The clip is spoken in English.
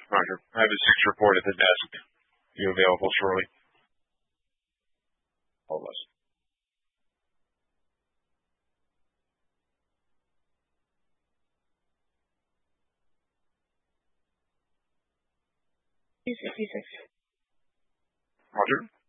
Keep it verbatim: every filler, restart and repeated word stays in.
Roger. I have a six report at the desk. You available shortly? Almost. two sixty-six. Roger.